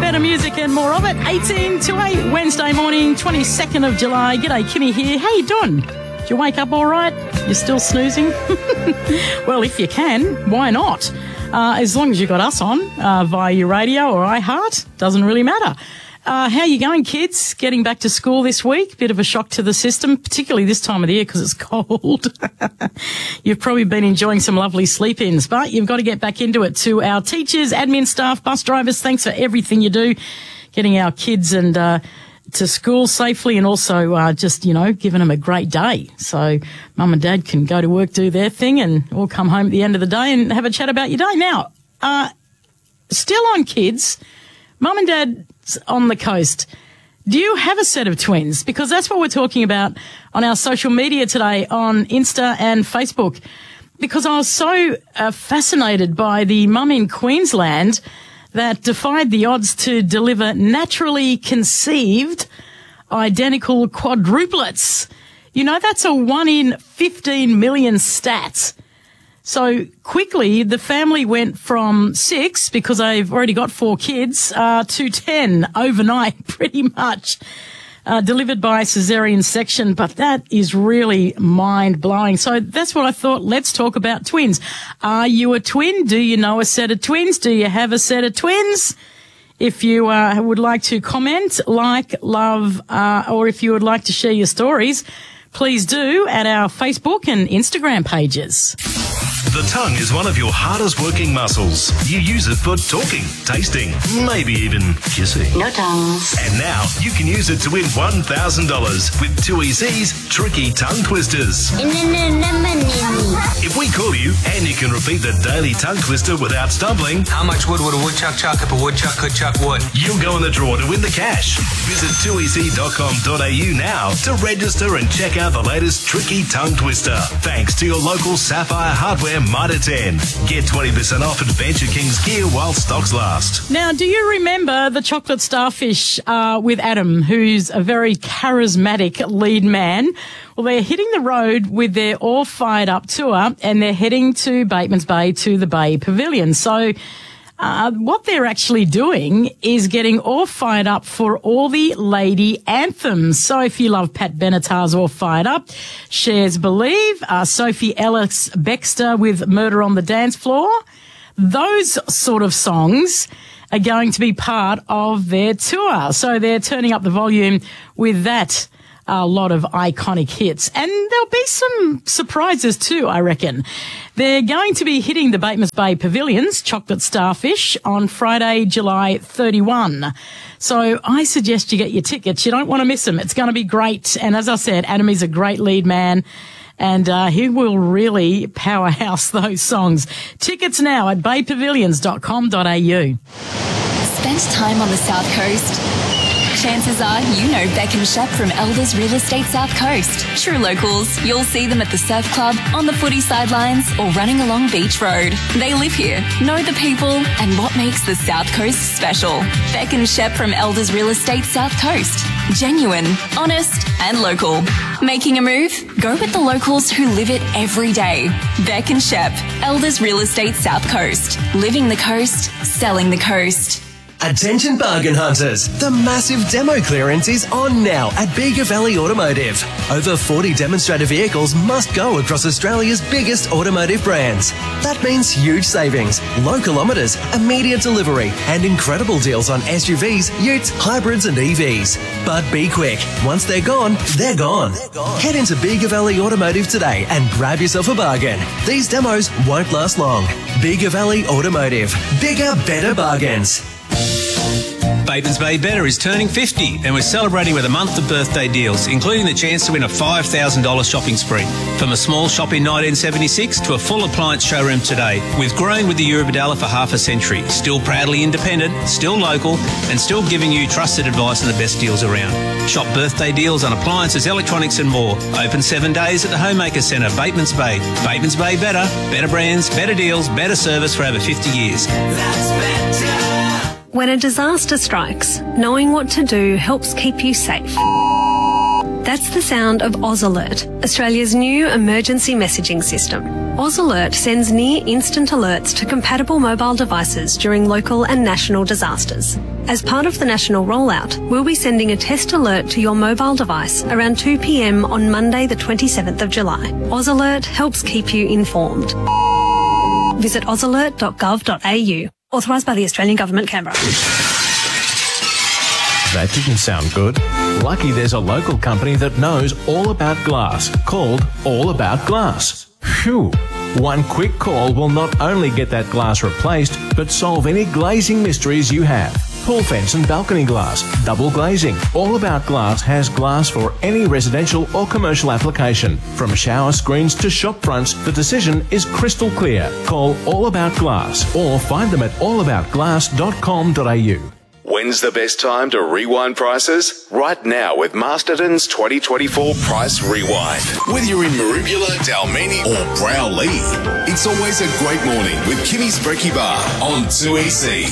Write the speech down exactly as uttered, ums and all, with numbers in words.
Better music and more of it. eighteen to eight, Wednesday morning, twenty-second of July. G'day, Kimmy here. How you doing? Did you wake up all right? You're still snoozing? Well, if you can, why not? Uh, as long as you got us on uh, via your radio or iHeart, doesn't really matter. Uh, how you going, kids? Getting back to school this week? Bit of a shock to the system, particularly this time of the year because it's cold. You've probably been enjoying some lovely sleep-ins, but you've got to get back into it. To our teachers, admin staff, bus drivers, thanks for everything you do, getting our kids and uh, to school safely, and also uh, just, you know, giving them a great day. So mum and dad can go to work, do their thing, and all come home at the end of the day and have a chat about your day. Now, uh, still on kids, mum and dad on the coast, do you have a set of twins? Because that's what we're talking about on our social media today on Insta and Facebook. Because I was so uh, fascinated by the mum in Queensland that defied the odds to deliver naturally conceived identical quadruplets. You know, that's a one in fifteen million stat. So quickly, the family went from six, because they've already got four kids, uh, to ten overnight, pretty much, uh, delivered by caesarean section. But that is really mind-blowing. So that's what I thought. Let's talk about twins. Are you a twin? Do you know a set of twins? Do you have a set of twins? If you uh, would like to comment, like, love, uh, or if you would like to share your stories, please do at our Facebook and Instagram pages. The tongue is one of your hardest working muscles. You use it for talking, tasting, maybe even kissing. No tongues. And now you can use it to win one thousand dollars with two E C's Tricky Tongue Twisters. If we call you and you can repeat the daily tongue twister without stumbling, how much wood would a woodchuck chuck if a woodchuck could chuck wood? You'll go in the draw to win the cash. Visit two e c dot com dot a u now to register and check out the latest Tricky Tongue Twister. Thanks to your local Sapphire Hardware Mitre ten. Get twenty percent off Adventure Kings gear while stocks last. Now, do you remember the Chocolate Starfish uh, with Adam, who's a very charismatic lead man? Well, they're hitting the road with their All Fired Up tour, and they're heading to Batemans Bay to the Bay Pavilion. So uh, what they're actually doing is getting all fired up for all the lady anthems. So if you love Pat Benatar's All Fired Up, Shares Believe, uh, Sophie Ellis Bextor with Murder on the Dance Floor, those sort of songs are going to be part of their tour. So they're turning up the volume with that. A lot of iconic hits. And there'll be some surprises too, I reckon. They're going to be hitting the Batemans Bay Pavilions, Chocolate Starfish, on Friday, July thirty-first. So I suggest you get your tickets. You don't want to miss them. It's going to be great. And as I said, Adam is a great lead man, and uh, he will really powerhouse those songs. Tickets now at bay pavilions dot com dot a u. Spent time on the South Coast? Chances are you know Beck and Shep from Elders Real Estate South Coast. True locals, you'll see them at the surf club, on the footy sidelines, or running along Beach Road. They live here, know the people, and what makes the South Coast special. Beck and Shep from Elders Real Estate South Coast. Genuine, honest, and local. Making a move? Go with the locals who live it every day. Beck and Shep, Elders Real Estate South Coast. Living the coast, selling the coast. Attention bargain hunters, the massive demo clearance is on now at Bega Valley Automotive. Over forty demonstrator vehicles must go across Australia's biggest automotive brands. That means huge savings, low kilometres, immediate delivery, and incredible deals on S U Vs, utes, hybrids and E Vs. But be quick, once they're gone, they're gone. They're gone. Head into Bega Valley Automotive today and grab yourself a bargain. These demos won't last long. Bega Valley Automotive, bigger, better bargains. Batemans Bay Better is turning fifty, and we're celebrating with a month of birthday deals, including the chance to win a five thousand dollars shopping spree. From a small shop in nineteen seventy-six to a full appliance showroom today, we've grown with the Eurobodalla for half a century, still proudly independent, still local, and still giving you trusted advice and the best deals around. Shop birthday deals on appliances, electronics and more. Open seven days at the Homemaker Centre, Batemans Bay. Batemans Bay Better, better brands, better deals, better service for over fifty years. That's better. When a disaster strikes, knowing what to do helps keep you safe. That's the sound of Oz Alert, Australia's new emergency messaging system. Oz Alert sends near-instant alerts to compatible mobile devices during local and national disasters. As part of the national rollout, we'll be sending a test alert to your mobile device around two p m on Monday the twenty-seventh of July. Oz Alert helps keep you informed. Visit oz alert dot gov dot a u. Authorised by the Australian Government, Canberra. That didn't sound good. Lucky there's a local company that knows all about glass, called All About Glass. Phew. One quick call will not only get that glass replaced, but solve any glazing mysteries you have. Pool fence and balcony glass, double glazing. All About Glass has glass for any residential or commercial application. From shower screens to shop fronts, the decision is crystal clear. Call All About Glass or find them at all about glass dot com dot a u. When's the best time to rewind prices? Right now with Masterton's twenty twenty-four Price Rewind. Whether you're in Marubula, Dalmeny or Browley, it's always a great morning with Kimmy's Brekkie Bar on two E C.